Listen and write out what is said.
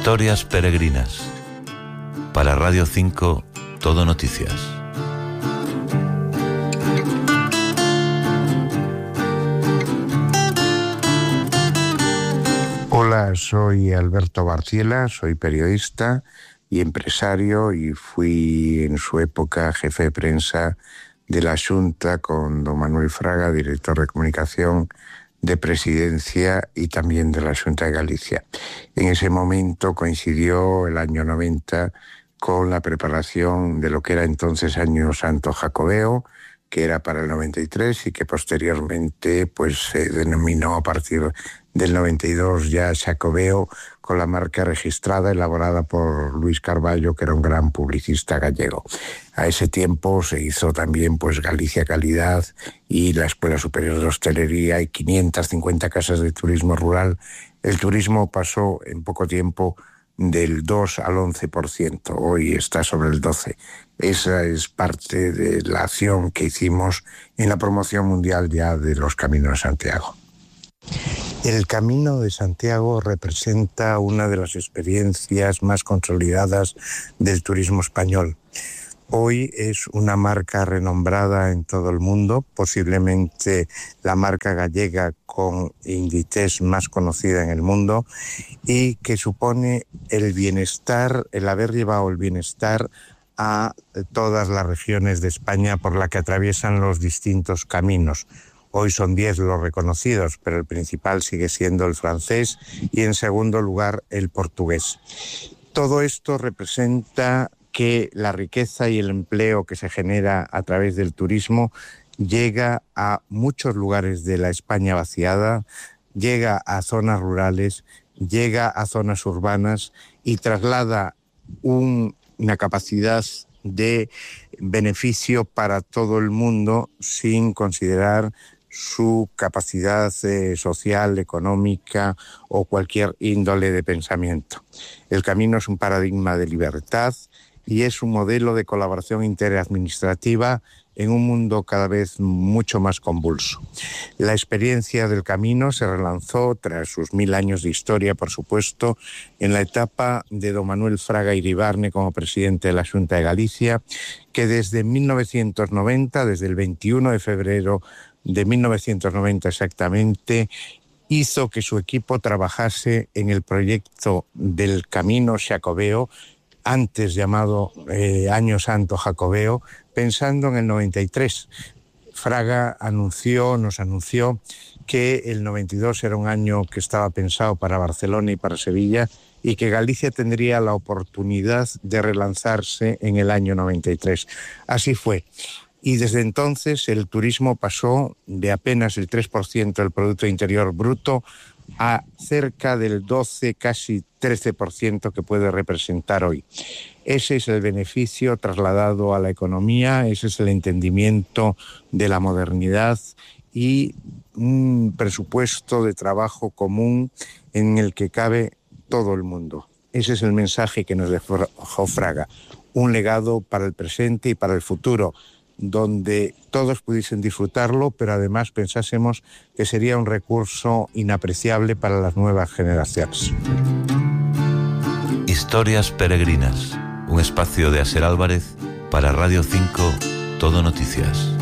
Historias peregrinas. Para Radio 5, Todo Noticias. Hola, soy Alberto Barciela, soy periodista y empresario y fui en su época jefe de prensa de la Xunta con don Manuel Fraga, director de comunicación de Presidencia y también de la Xunta de Galicia. En ese momento coincidió el año 90 con la preparación de lo que era entonces Año Santo Jacobeo, que era para el 93 y que posteriormente pues se denominó a partir del 92 ya Xacobeo, con la marca registrada elaborada por Luis Carballo, que era un gran publicista gallego. A ese tiempo se hizo también pues Galicia Calidad y la Escuela Superior de Hostelería y 550 casas de turismo rural. El turismo pasó en poco tiempo del 2 al 11%, hoy está sobre el 12%. Esa es parte de la acción que hicimos en la promoción mundial ya de los Caminos de Santiago. El Camino de Santiago representa una de las experiencias más consolidadas del turismo español. Hoy es una marca renombrada en todo el mundo, posiblemente la marca gallega con Inditex más conocida en el mundo, y que supone el bienestar, el haber llevado el bienestar a todas las regiones de España por la que atraviesan los distintos caminos. Hoy son 10 los reconocidos, pero el principal sigue siendo el francés y en segundo lugar el portugués. Todo esto representa que la riqueza y el empleo que se genera a través del turismo llega a muchos lugares de la España vaciada, llega a zonas rurales, llega a zonas urbanas y traslada una capacidad de beneficio para todo el mundo sin considerar su capacidad social, económica o cualquier índole de pensamiento. El camino es un paradigma de libertad y es un modelo de colaboración interadministrativa en un mundo cada vez mucho más convulso. La experiencia del camino se relanzó tras sus 1000 años de historia, por supuesto, en la etapa de don Manuel Fraga Iribarne como presidente de la Xunta de Galicia, que desde 1990, desde el 21 de febrero de 1990 exactamente, hizo que su equipo trabajase en el proyecto del Camino Xacobeo, antes llamado Año Santo Jacobeo, pensando en el 93. Fraga nos anunció que el 92 era un año que estaba pensado para Barcelona y para Sevilla y que Galicia tendría la oportunidad de relanzarse en el año 93. Así fue. Y desde entonces el turismo pasó de apenas el 3% del Producto Interior Bruto a cerca del 12, casi 13% que puede representar hoy. Ese es el beneficio trasladado a la economía, ese es el entendimiento de la modernidad y un presupuesto de trabajo común en el que cabe todo el mundo. Ese es el mensaje que nos dejó Fraga, un legado para el presente y para el futuro, donde todos pudiesen disfrutarlo, pero además pensásemos que sería un recurso inapreciable para las nuevas generaciones. Historias peregrinas, un espacio de Aser Álvarez para Radio 5, Todo Noticias.